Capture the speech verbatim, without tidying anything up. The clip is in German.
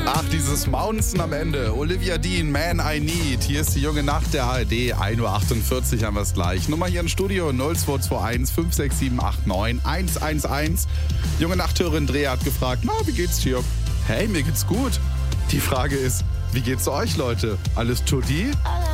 Ach, dieses Mountain am Ende. Olivia Dean, Man I Need. Hier ist die junge Nacht der A R D. ein Uhr achtundvierzig haben wir es gleich. Nummer hier im Studio null zwei zwei eins fünf sechs sieben acht neun eins eins eins. Junge Nachthörerin Drea hat gefragt, na, wie geht's dir? Hey, mir geht's gut. Die Frage ist, wie geht's euch, Leute? Alles tutti?